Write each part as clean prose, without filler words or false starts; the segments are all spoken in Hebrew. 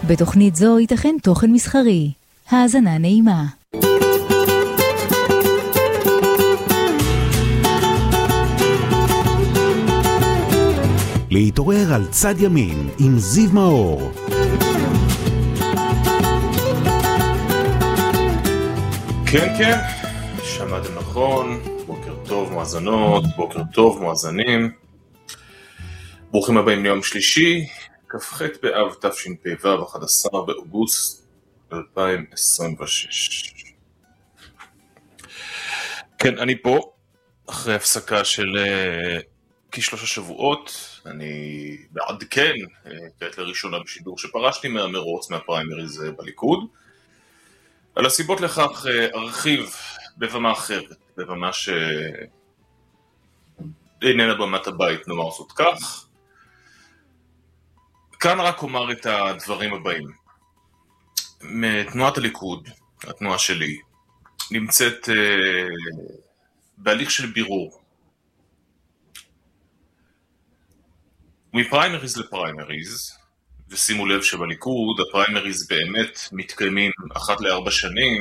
בתוכנית זו ייתכן תוכן מסחרי. האזנה נעימה. להתעורר על צד ימין עם זיו מאור. כן, שמעתם נכון. בוקר טוב מאזנות, בוקר טוב מאזנים. ברוכים הבאים ליום שלישי, כ"ח באב תשפ"ו, 11 באוגוסט 2026. כן, אני פה אחרי הפסקה של כשלושה שבועות. אני בעדכן כעת לראשונה בשידור שפרשתי מהמרוץ, מהפריימריז בליכוד. על הסיבות לכך ארחיב בבמה אחרת, בבמה איננה במת הבית, נאמר זאת כך. כאן רק אומר את הדברים הבאים. מתנועת הליכוד, התנועה שלי, נמצאת בהליך של בירור. מפריימריז לפריימריז, ושימו לב שבליכוד הפריימריז באמת מתקיימים אחת ל4 שנים,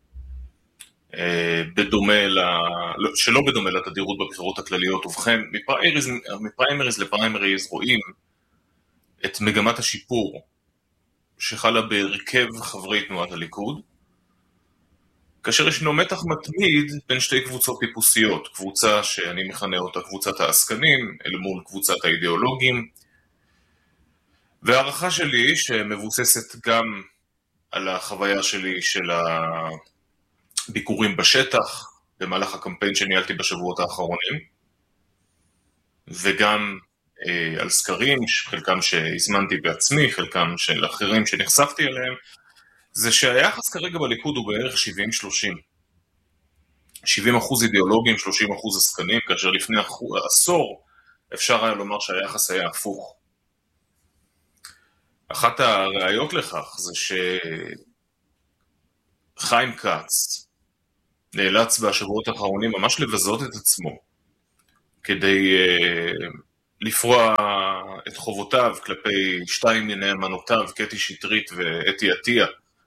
שלא בדומה לתדירות בבחירות הכלליות. ובכן, מפריימריז לפריימריז רואים את מגמת השיפור שחלה בהרכב חברי תנועת הליכוד, כאשר ישנו מתח מתמיד בין שתי קבוצות טיפוסיות, קבוצה שאני מכנה אותה קבוצת העסקנים אל מול קבוצת האידיאולוגים, והערכה שלי שמבוססת גם על החוויה שלי של הביקורים בשטח במהלך הקמפיין שניהלתי בשבועות האחרונים, וגם על סקרים, חלקם שהזמנתי בעצמי, חלקם של אחרים שנחשפתי אליהם, זה שהיחס כרגע בליכוד הוא בערך 70-30. 70% אידיאולוגים, 30% עסקנים, כאשר לפני עשור אפשר היה לומר שהיחס היה הפוך. אחת הראיות לכך זה שחיים כץ נאלץ בשבועות האחרונים ממש לבזות את עצמו כדי לפרוע את חובותיו כלפי שתיים מנאמנותיו, קטי שטרית ואתי עטיה.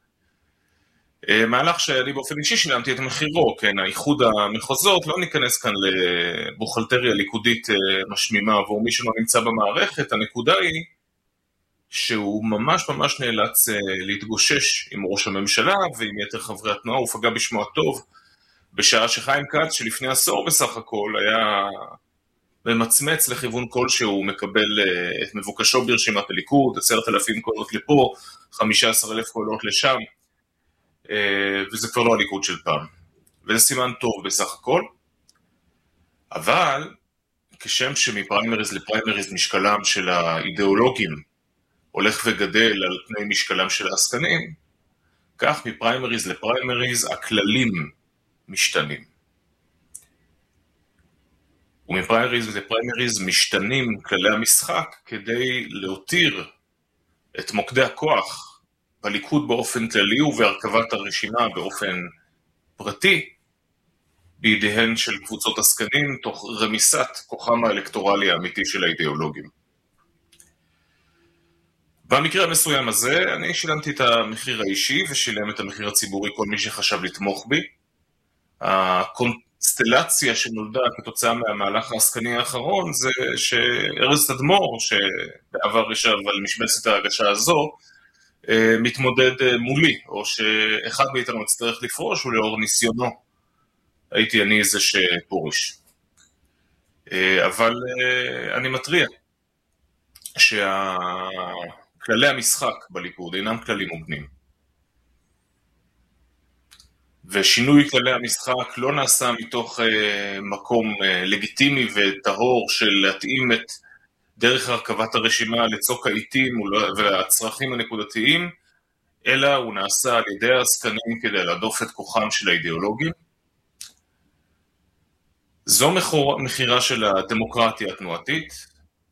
מהלך שאני באופן אישי שילמתי את מחירו, כן, האיחוד המחוזות, לא ניכנס כאן לבוכלטריה ליכודית משמימה עבור מי שלא נמצא במערכת. הנקודה היא שהוא ממש נאלץ להתגושש עם ראש הממשלה ועם יתר חברי התנועה. הוא פגע בשמו הטוב, בשעה שחיים כץ שלפני עשור בסך הכל היה ומצמץ לכיוון כלשהו, מקבל את מבוקשו ברשימת הליכוד, 10,000 קולות לפה, 15,000 קולות לשם, וזה כבר לא הליכוד של פעם. וזה סימן טוב בסך הכל, אבל כשם שמפריימריז לפריימריז משקלם של האידיאולוגים הולך וגדל על פני משקלם של העסקנים, כך מפריימריז לפריימריז הכללים משתנים. ומפריימריז לפריימריז משתנים כללי המשחק כדי להותיר את מוקדי הכוח בליכוד באופן כללי ובהרכבת הרשימה באופן פרטי בידיהן של קבוצות עסקנים, תוך רמיסת כוחם האלקטורלי האמיתי של האידיאולוגים. במקרה המסוים הזה אני שילמתי את המחיר האישי ושילם את המחיר הציבורי כל מי שחשב לתמוך בי. הקונסטלציה שנולדה כתוצאה מהמהלך העסקני האחרון זה שארז תדמור, שבעבר ישב על משבצת ההגשה הזו, מתמודד מולי, או שאחד מאיתנו מצטרך לפרוש ולאור ניסיונו הייתי אני זה שפורש. אבל אני מטריע כללי המשחק בליכוד אינם כללים מובנים. ושינוי כללי המשחק לא נעשה מתוך מקום לגיטימי וטהור של להתאים את דרך הרכבת הרשימה לצוק העיתים ולצרכים הנקודתיים, אלא הוא נעשה על ידי העסקנים כדי להדוף את כוחם של האידיאולוגים. זו מחירה של הדמוקרטיה התנועתית,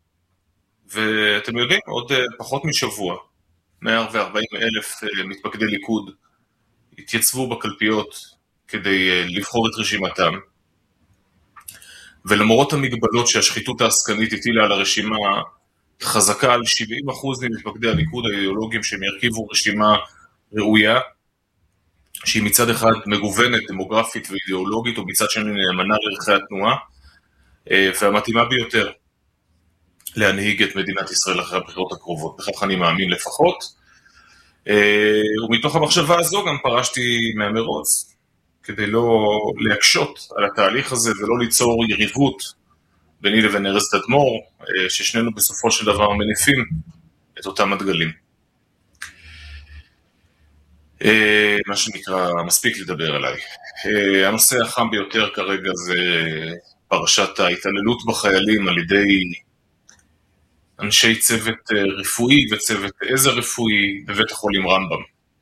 ואתם יודעים, עוד פחות משבוע, 140,000 מתפקדי ליכוד התייצבו בקלפיות כדי לבחור את רשימתם, ולמרות המגבלות שהשחיתות העסקנית הטילה על הרשימה, חזקה על 70% ממתפקדי הליכוד האידיאולוגיים שהם ירכיבו רשימה ראויה, שהיא מצד אחד מגוונת דמוגרפית ואידיאולוגית, ומצד שני נאמנה לערכי התנועה, והמתאימה ביותר להנהיג את מדינת ישראל אחרי הבחירות הקרובות, בכך אני מאמין לפחות, ומתוך המחשבה הזו גם פרשתי מהמרוץ, כדי לא להקשות על התהליך הזה ולא ליצור יריבות ביני לבין ארז תדמור, ששנינו בסופו של דבר מניפים את אותם הדגלים. מה שנקרא, מספיק לדבר עליי. הנושא החם ביותר כרגע זה פרשת ההתעללות בחיילים על ידי אנשי צוות רפואי וצוות עזר רפואי בבית החולים רמב"ם.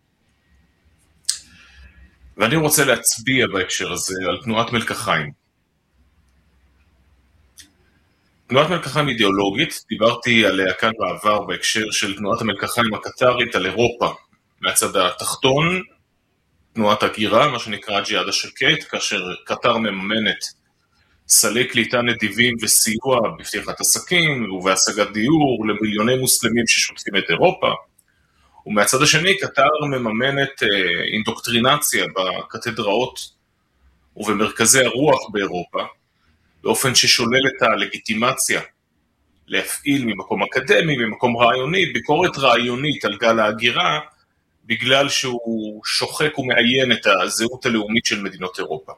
ואני רוצה להצביע בהקשר הזה על תנועת מלקחיים. תנועת מלקחיים אידיאולוגית, דיברתי עליה כאן בעבר בהקשר של תנועת המלקחיים הקטרית על אירופה. מהצד התחתון, תנועת הגירה, מה שנקרא ג'יהאד השקט, כאשר קטר מממנת סלי קליטה נדיבים וסיוע בפתיחת עסקים ובהשגת דיור למיליוני מוסלמים ששוטפים את אירופה. ומהצד השני, קטר מממנת אינדוקטרינציה בקתדראות ובמרכזי הרוח באירופה, באופן ששולל את הלגיטימציה להפעיל ממקום אקדמי, ממקום רעיוני, ביקורת רעיונית על גל ההגירה, בגלל שהוא שוחק ומעיין את הזהות הלאומית של מדינות אירופה.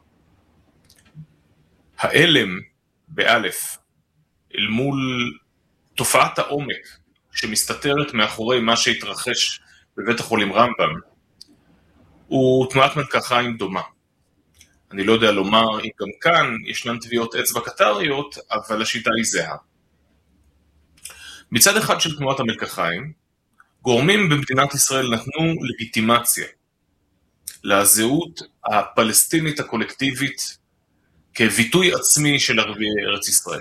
האלם באלף, אל מול תופעת העומק שמסתתרת מאחורי מה שהתרחש בבית החולים רמב"ם, הוא תנועת מלקחיים דומה. אני לא יודע לומר אם גם כאן ישנן טביעות אצבע קטריות, אבל השיטה היא זהה. מצד אחד של תנועת המלקחיים, גורמים במדינת ישראל נתנו לגיטימציה לזהות הפלסטינית הקולקטיבית כביטוי עצמי של ערביי ארץ ישראל.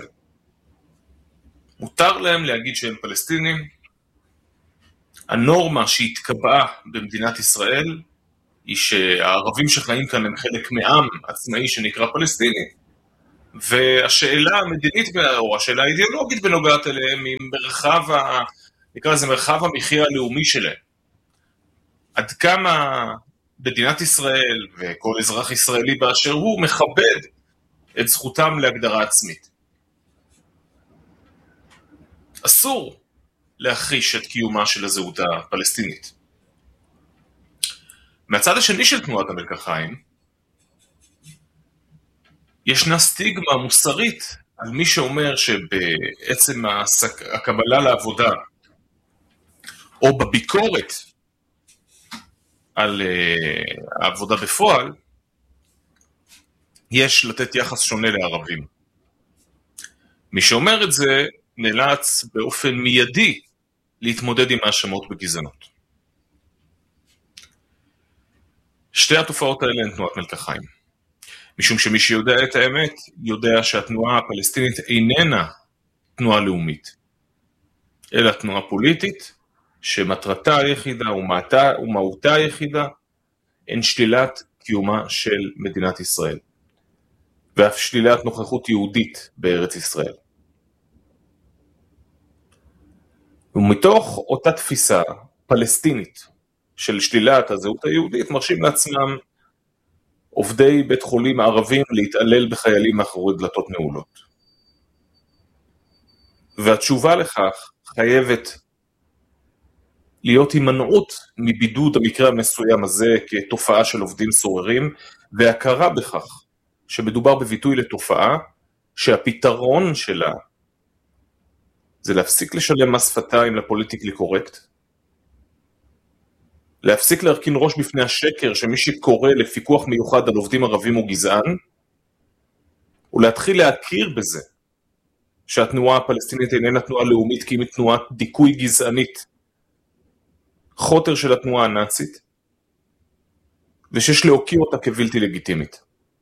מותר להם להגיד שהם פלסטינים. הנורמה שהתקבעה במדינת ישראל היא שהערבים שחיים כאן הם חלק מעם עצמאי שנקרא פלסטיני, והשאלה המדינית או השאלה האידיאולוגית בנוגעת אליהם היא נקרא לזה מרחב המחיה הלאומי שלהם. עד כמה מדינת ישראל וכל אזרח ישראלי באשר הוא מכבד את זכותם להגדרה עצמית. אסור להכחיש את קיומה של הזהות הפלסטינית. מהצד השני של תנועת המלקחיים, ישנה סטיגמה מוסרית על מי שאומר שבעצם הקבלה לעבודה, או בביקורת על העבודה בפועל, יש לתת יחס שונה לערבים. מי שאומר את זה נאלץ באופן מיידי להתמודד עם האשמות בגזענות. שתי התופעות האלה הן תנועת מלקחיים. משום שמי שיודע את האמת, יודע שהתנועה הפלסטינית איננה תנועה לאומית, אלא תנועה פוליטית, שמטרתה היחידה ומהותה היחידה, הן שלילת קיומה של מדינת ישראל, ואף שלילת נוכחות יהודית בארץ ישראל. ומתוך אותה תפיסה פלסטינית של שלילת הזהות היהודית, מרשים לעצמם עובדי בית חולים ערבים להתעלל בחיילים מאחורי דלתות נעולות. והתשובה לכך חייבת להיות הימנעות מבידוד המקרה המסוים הזה כתופעה של עובדים סוררים, והכרה בכך שמדובר בביטוי לתופעה שהפתרון שלה זה להפסיק לשלם מס שפתיים לפוליטיקלי קורקט, להפסיק להרכין ראש בפני השקר שמי שקורא לפיקוח מיוחד על עובדים ערבים הוא גזען, ולהתחיל להכיר בזה שהתנועה הפלסטינית איננה תנועה לאומית כי היא תנועת דיכוי גזענית, חותר של התנועה הנאצית, ושיש להוקיע אותה כבלתי לגיטימית.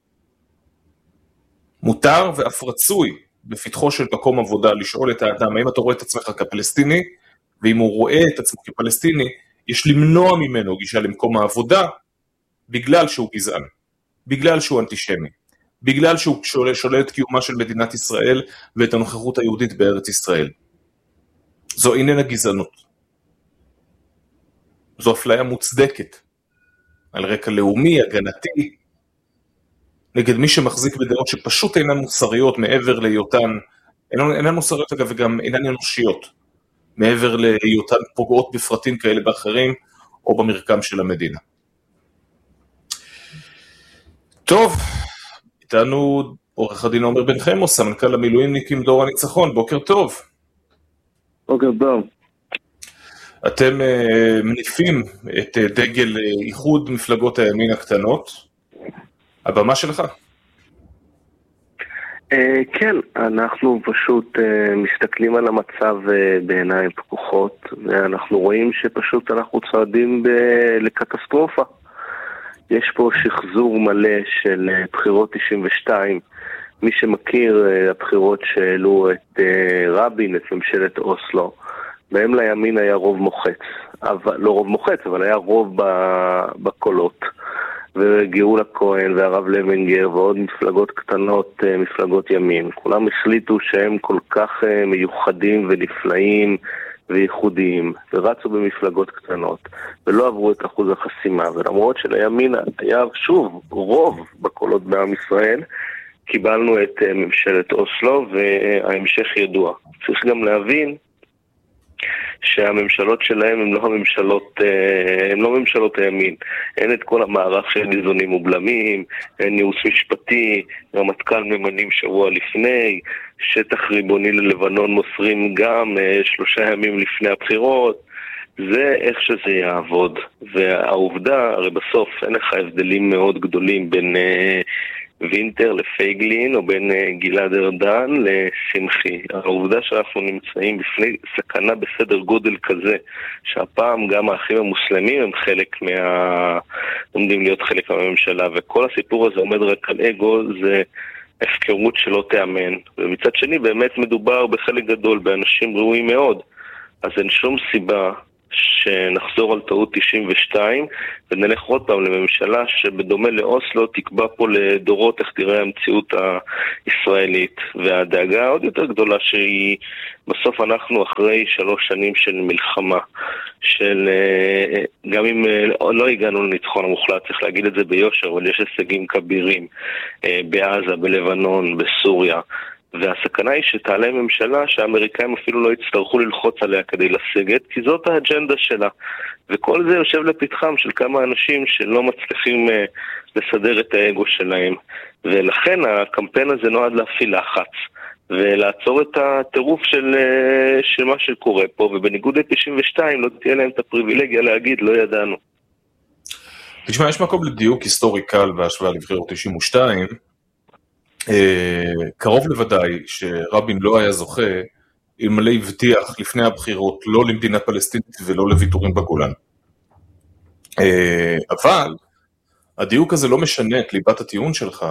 מותר ואף רצוי בפתחו של מקום עבודה לשאול את האדם, האם אתה רואה את עצמך כפלסטיני, ואם הוא רואה את עצמו כפלסטיני, יש למנוע ממנו גישה למקום העבודה, בגלל שהוא גזען, בגלל שהוא אנטישמי, בגלל שהוא שולל את קיומה של מדינת ישראל, ואת הנוכחות היהודית בארץ ישראל. זו איננה גזענות. זו אפליה מוצדקת, על רקע לאומי, הגנתי, נגד מי שמחזיק בדעות שפשוט אינן מוסריות מעבר להיותן, אינן מוסריות אגב וגם אינן אנושיות, מעבר להיותן פוגעות בפרטים כאלה באחרים, או במרקם של המדינה. טוב, איתנו עורך הדין עומר בן חמו, סמנכ"ל המילואימניקים דור הניצחון, בוקר טוב. בוקר טוב. אתם מניפים את דגל איחוד מפלגות הימין הקטנות, הבמה שלך. כן, אנחנו פשוט מסתכלים על המצב בעיניים פקוחות, ואנחנו רואים שפשוט אנחנו צועדים לקטסטרופה. יש פה שחזור מלא של בחירות 92, מי שמכיר הבחירות שהעלו את רבין, את ממשלת אוסלו, בהם לימין היה רוב מוחץ, לא רוב מוחץ, אבל היה רוב בקולות. וגאולה כהן והרב לבנגר ועוד מפלגות קטנות, מפלגות ימין. כולם החליטו שהם כל כך מיוחדים ונפלאים וייחודיים, ורצו במפלגות קטנות, ולא עברו את אחוז החסימה. ולמרות שלימין היה שוב רוב בקולות בעם ישראל, קיבלנו את ממשלת אוסלו, וההמשך ידוע. צריך גם להבין שהממשלות שלהם הם לא ממשלות הימין. אין את כל המערך של איזונים ובלמים, אין ניהוס משפטי, רמטכ"ל ממנים שבוע לפני, שטח ריבוני ללבנון מוסרים גם 3 ימים לפני הבחירות. זה איך שזה יעבוד. והעובדה, הרי בסוף אין לך הבדלים מאוד גדולים בין וינטר לפייגלין או בין גלעד ארדן לשמחי. העובדה שאנחנו נמצאים בפני סכנה בסדר גודל כזה, שהפעם גם האחים המוסלמים הם עומדים להיות חלק מהממשלה, וכל הסיפור הזה עומד רק על אגו, זה הפקרות שלא תאמן. ומצד שני באמת מדובר בחלק גדול באנשים ראויים מאוד, אז אין שום סיבה שנחזור על טעות 92 ונלך עוד פעם לממשלה שבדומה לאוסלו תקבע פה לדורות איך תראה המציאות הישראלית. והדאגה עוד יותר גדולה שהיא בסוף אנחנו אחרי 3 שנים של מלחמה, של גם אם לא הגענו לניצחון המוחלט, צריך להגיד את זה ביושר, אבל יש הישגים כבירים בעזה, בלבנון, בסוריה, והסכנה היא שתעלה ממשלה שהאמריקאים אפילו לא יצטרכו ללחוץ עליה כדי לסגת, כי זאת האג'נדה שלה. וכל זה יושב לפתחם של כמה אנשים שלא מצליחים לסדר את האגו שלהם. ולכן הקמפיין הזה נועד להפעיל לחץ, ולעצור את הטירוף של מה שקורה פה, ובניגוד ל-92 לא תהיה להם את הפריבילגיה להגיד לא ידענו. תשמע, יש מקום לדיוק היסטורי קל בהשוואה לבחירות 92, קרוב לוודאי שרבין לא היה זוכה אלמלא הבטיח לפני הבחירות לא למדינה פלסטינית ולא לוויתורים בגולן. אבל הדיוק הזה לא משנה את ליבת הטיעון שלך,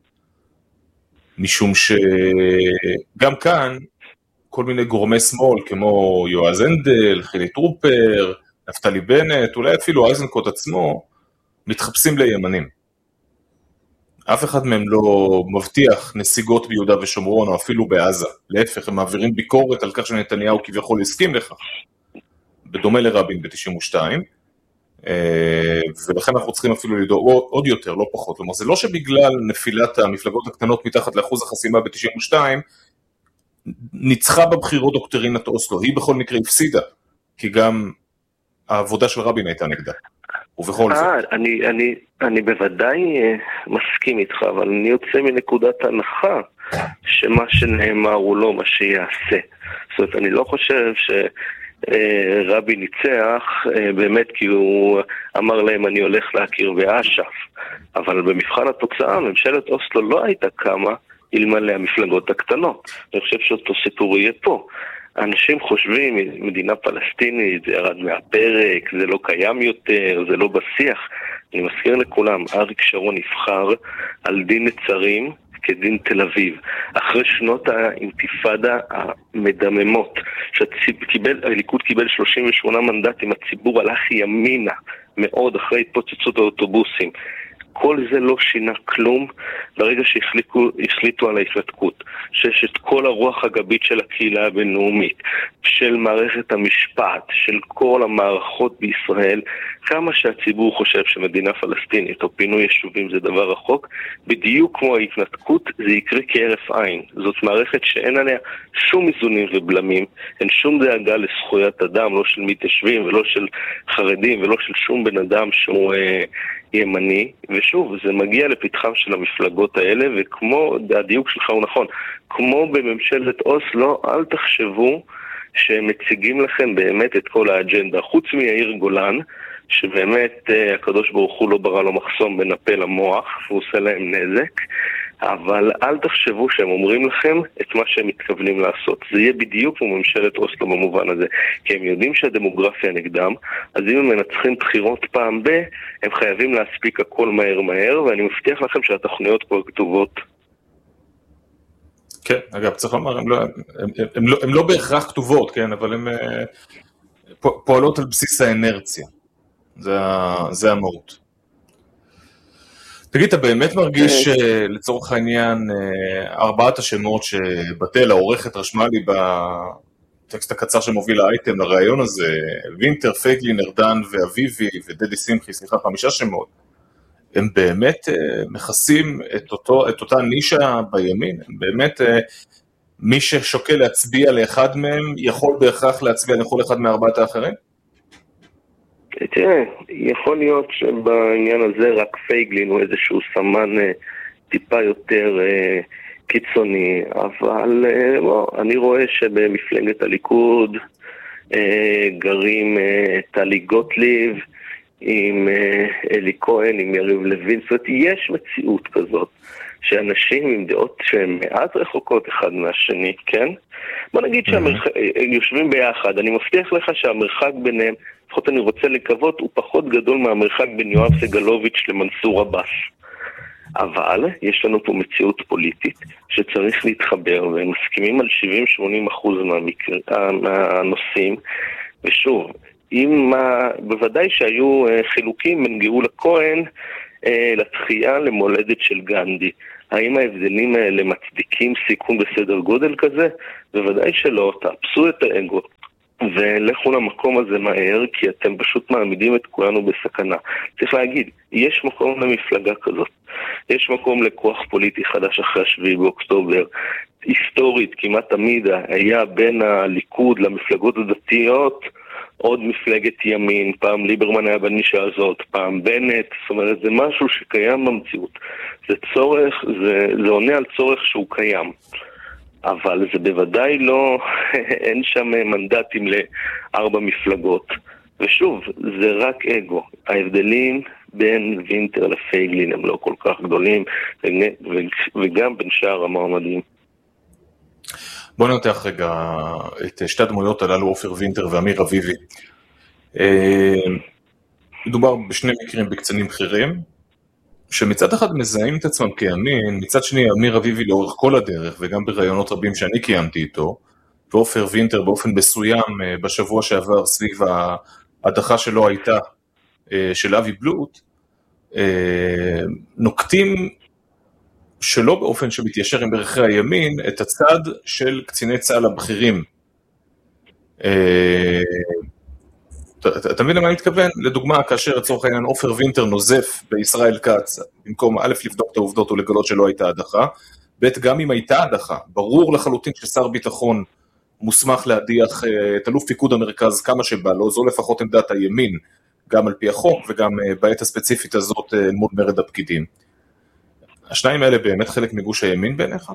משום שגם כאן כל מיני גורמי שמאל כמו יועז הנדל, חילי טרופר, נפתלי בנט, אולי אפילו אייזנקוט עצמו, מתחפשים לימנים. אף אחד מהם לא מבטיח נסיגות ביהודה ושומרון או אפילו בעזה. להפך, הם מעבירים ביקורת על כך שנתניהו כביכול הסכים לכך, בדומה לרבין ב-92, ולכן אנחנו צריכים אפילו לדאוג עוד יותר, לא פחות. כלומר, זה לא שבגלל נפילת המפלגות הקטנות מתחת לאחוז החסימה ב-92, ניצחה בבחירות דוקטרינת אוסלו, היא בכל מקרה הפסידה, כי גם העבודה של רבין הייתה נגדה. ובכל זאת. אני בוודאי מסכים איתך, אבל אני יוצא מנקודת הנחה שמה שנאמר הוא לא מה שיעשה. זאת אומרת, אני לא חושב שרבין ניצח באמת כי הוא אמר להם אני הולך להכיר באש"ף, אבל במבחן התוצאה ממשלת אוסלו לא הייתה קמה אלמלא המפלגות הקטנות. אני חושב שאותו סיפור יהיה פה. אנשים חושבים, מדינה פלסטינית, זה ירד מהפרק, זה לא קיים יותר, זה לא בשיח. אני מזכיר לכולם, אריק שרון נבחר על דין נצרים כדין תל אביב. אחרי שנות האינתיפאדה המדממות, שהליכוד קיבל 38 מנדטים, הציבור הלך ימינה מאוד אחרי התפוצצות האוטובוסים. כל זה לא שינה כלום ברגע שהחליטו על ההתנתקות, שיש את כל הרוח הגבית של הקהילה הבינלאומית, של מערכת המשפט, של כל המערכות בישראל. כמה שהציבור חושב שמדינה פלסטינית או פינוי יישובים זה דבר רחוק, בדיוק כמו ההתנתקות זה יקרה כהרף עין. זאת מערכת שאין עליה שום איזונים ובלמים, אין שום דאגה לזכויות אדם, לא של מתיישבים ולא של חרדים ולא של שום בן אדם שהוא ימני. ושוב, זה מגיע לפתחם של המפלגות האלה, וכמו, הדיוק שלך הוא נכון, כמו בממשלת אוסלו, אל תחשבו שהם מציגים לכם באמת את כל האג'נדה, חוץ מיאיר גולן, שבאמת הקדוש ברוך הוא לא ברא לו מחסום בין הפה למוח, והוא עושה להם נזק, אבל אל תחשבו שהם אומרים לכם את מה שהם מתכוונים לעשות. זה יהיה בדיוק כמו ממשלת אוסלו במובן הזה, כי הם יודעים שהדמוגרפיה נגדם, אז אם הם מנצחים בחירות פעם הם חייבים להספיק הכל מהר מהר, ואני מבטיח לכם שהתוכניות כבר כתובות. כן, אגב, צריך לומר, הן לא בהכרח כתובות, כן, אבל הן פועלות על בסיס האנרציה. זה המהות. תגיד, אתה באמת מרגיש לצורך העניין, ארבעת השמות שבטל, העורכת רשמה לי בטקסט הקצר שמוביל האייטם לרעיון הזה, וינטר, פייגלין, ארדן ואביבי ודדי שמחי, סליחה, 5 שמות, הם באמת מכסים את אותה נישה בימין, הם באמת מי ששוקל להצביע לאחד מהם יכול בהכרח להצביע לכל אחד מארבעת האחרים? תראה, יכול להיות שבעניין הזה רק פייגלין הוא איזשהו סמן טיפה יותר קיצוני, אבל אני רואה שבמפלגת הליכוד גרים טלי גוטליב עם אלי כהן, עם יריב לוין, זאת אומרת, יש מציאות כזאת שאנשים עם דעות שהן מעט רחוקות אחד מהשני, כן? בוא נגיד שהם יושבים ביחד, אני מבטיח לך שהמרחק ביניהם, לפחות אני רוצה לקוות, הוא פחות גדול מהמרחק בין יואב סגלוביץ' למנסור עבאס. אבל יש לנו פה מציאות פוליטית שצריך להתחבר, והם מסכימים על 70-80% מהנושאים, ושוב, בוודאי שהיו חילוקים בין גאולה כהן לתחייה למולדת של גנדי. האם ההבדלים האלה מצדיקים סיכון בסדר גודל כזה? בוודאי שלא. תאפסו את האגו ולכו למקום הזה מהר, כי אתם פשוט מעמידים את כולנו בסכנה. צריך להגיד, יש מקום למפלגה כזאת. יש מקום לכוח פוליטי חדש אחרי 7 באוקטובר. היסטורית, כמעט תמיד היה בין הליכוד למפלגות הדתיות עוד מפלגת ימין, פעם ליברמן היה בנישה הזאת, פעם בנט, זאת אומרת, זה משהו שקיים במציאות. זה צורך, זה עונה על צורך שהוא קיים. אבל זה בוודאי לא, אין שם מנדטים ל4 מפלגות. ושוב, זה רק אגו. ההבדלים בין וינטר לפייגלין הם לא כל כך גדולים, וגם בין שאר המועמדים. בוא נותח רגע את שתי הדמויות הללו, עופר וינטר ואמיר אביבי. מדובר בשני מקרים בקצנים בכירים, שמצד אחד מזהים את עצמם כימין, מצד שני אמיר אביבי לאורך כל הדרך, וגם ברעיונות רבים שאני קיימתי איתו, ועופר וינטר באופן מסוים בשבוע שעבר סביב ההדחה שלו הייתה של אבי בלוט, נוקטים שלא באופן שמתיישר עם ערכי הימין, את הצד של קציני צה"ל הבכירים. אתה מבין למה אני מתכוון? לדוגמה, כאשר לצורך העניין עופר וינטר נוזף בישראל כץ, במקום א' לבדוק את העובדות ולגלות שלא הייתה הדחה, ב' גם אם הייתה הדחה, ברור לחלוטין ששר ביטחון מוסמך להדיח את אלוף פיקוד המרכז כמה שבא לו, זו לפחות עמדת הימין, גם על פי החוק וגם בעת הספציפית הזאת מול מרד הפקידים. השניים האלה באמת חלק מגוש הימין בעיניך?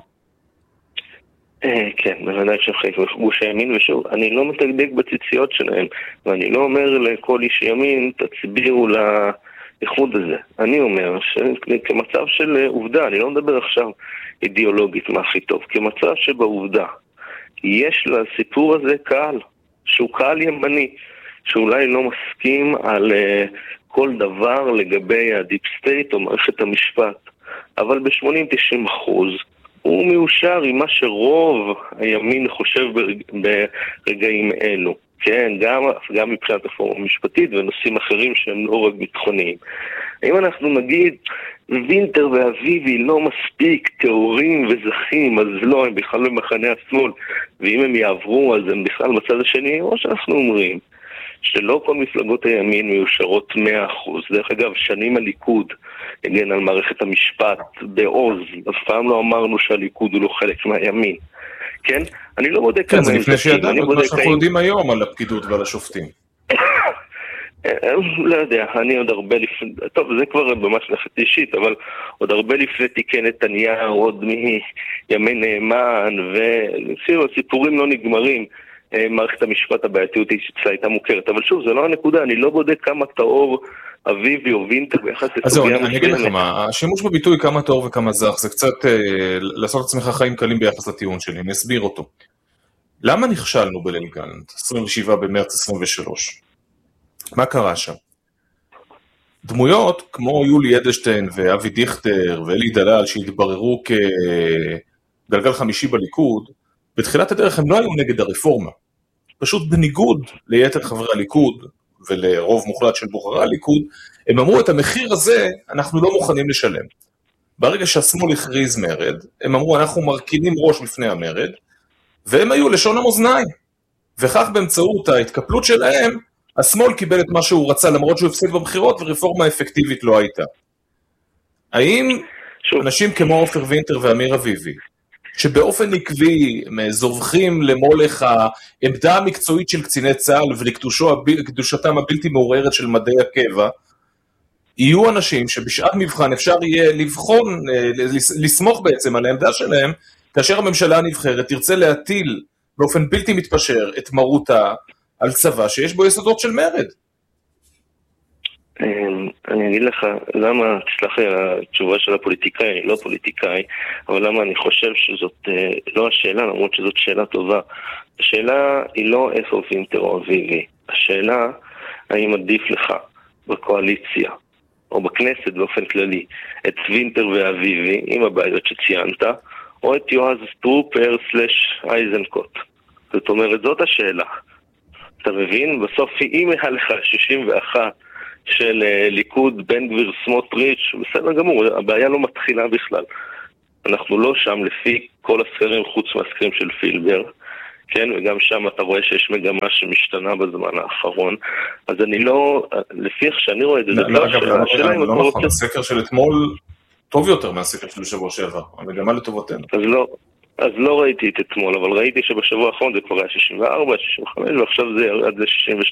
כן, בוודאי שחלק מגוש הימין, ושוב, אני לא מתקדק בציציות שלהם, ואני לא אומר לכל איש ימין, תצביעו לאיחוד הזה. אני אומר שכמצב של עובדה, אני לא מדבר עכשיו אידיאולוגית מה הכי טוב, כמצב שבעובדה, יש לסיפור הזה קהל, שהוא קהל ימני, שאולי לא מסכים על כל דבר לגבי הדיפ סטייט או מערכת המשפט, אבל ב-80-90% הוא מאושר עם מה שרוב הימין חושב ברגעים אלו. כן, גם מבחינת הפורום המשפטית ונושאים אחרים שהם לא רק ביטחוניים. האם אנחנו נגיד, וינטר ואביבי לא מספיק תיאורים וזכים, אז לא, הם בכלל במחנה השמאל, ואם הם יעברו, אז הם בכלל בצד השני, או שאנחנו אומרים, שלא כל מפלגות הימין מיושרות 100%. דרך אגב, שנים הליכוד הגן על מערכת המשפט בעוז, אף פעם לא אמרנו שהליכוד הוא לא חלק מהימין. כן? אני לא בודק כמה... כן, זה לפני שידענו את מה שאנחנו יודעים היום על הפקידות ועל השופטים. לא יודע, אני עוד הרבה לפני, טוב, זה כבר ממש לחצי אישית, אבל עוד הרבה לפני תיקי נתניהו, עוד מימי נאמן, וסיפורים לא נגמרים. מערכת המשפט הבעייתיות שלה הייתה מוכרת, אבל שוב, זה לא הנקודה, אני לא בודק כמה טהור אביבי או וינטר ביחס לסוגיה. אז אני אגיד לך מה, השימוש בביטוי כמה טהור וכמה זך, זה קצת לעשות עצמך חיים קלים ביחס לטיעון שלי, אני אסביר אותו. למה נכשלנו בליל גלנט, 27 במרץ 23? מה קרה שם? דמויות כמו יולי אדלשטיין ואבי דיכטר ואלי דלל שהתבררו כגלגל חמישי בליכוד, בתחילת הדרך הם לא היו נגד הרפורמה. פשוט בניגוד ליתר חברי הליכוד ולרוב מוחלט של בוחרי הליכוד, הם אמרו את המחיר הזה אנחנו לא מוכנים לשלם. ברגע שהשמאל הכריז מרד, הם אמרו אנחנו מרכינים ראש לפני המרד, והם היו לשון המאזניים. וכך באמצעות ההתקפלות שלהם, השמאל קיבל את מה שהוא רצה למרות שהוא הפסיד בבחירות ורפורמה אפקטיבית לא הייתה. האם אנשים כמו עופר וינטר ואמיר אביבי, שבאופן עקבי זורחים למולך העמדה המקצועית של קציני צה"ל ולקדושתם הבלתי מעוררת של מדעי הקבע, יהיו אנשים שבשעת מבחן אפשר יהיה לבחון, לסמוך בעצם על העמדה שלהם, כאשר הממשלה הנבחרת תרצה להטיל באופן בלתי מתפשר את מרותה על צבא שיש בו יסודות של מרד? אני אגיד לך למה, תסלח לי, התשובה של הפוליטיקאי, אני לא פוליטיקאי, אבל למה אני חושב שזאת לא השאלה, למרות שזאת שאלה טובה. השאלה היא לא איפה וינטר או אביבי, השאלה האם עדיף לך בקואליציה או בכנסת באופן כללי את וינטר ואביבי עם הבעיות שציינת, או את יועז טרופר / אייזנקוט. זאת אומרת, זאת השאלה. אתה מבין? בסוף אם היה לך 61 של ליכוד, בן גביר, סמוטריץ', בסדר גמור, הבעיה לא מתחילה בכלל. אנחנו לא שם לפי כל הסקרים חוץ מהסקרים של פילבר, כן, וגם שם אתה רואה שיש מגמה שמשתנה בזמן האחרון, אז אני לא, לפי איך שאני רואה את זה, לא נכון, הסקר של אתמול טוב יותר מהסקר של שבוע שעבר, המגמה לטובתנו. אז לא ראיתי את אתמול, אבל ראיתי שבשבוע האחרון זה כבר היה 64, 65, ועכשיו זה ירד ל-62.